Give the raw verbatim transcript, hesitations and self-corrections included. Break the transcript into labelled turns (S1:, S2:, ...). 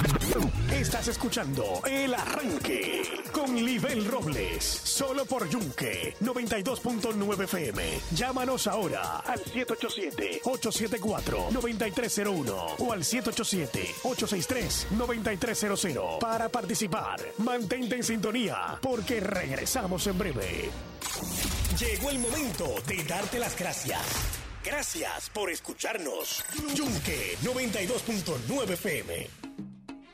S1: Estás escuchando El Arranque con Libel Robles, solo por Yunque noventa y dos punto nueve F M. Llámanos ahora al siete ocho siete, ocho siete cuatro, nueve tres cero uno o al siete ocho siete, ocho seis tres, nueve tres cero cero para participar. Mantente en sintonía porque regresamos en breve. Llegó el momento de darte las gracias. Gracias por escucharnos. Yunque noventa y dos punto nueve F M.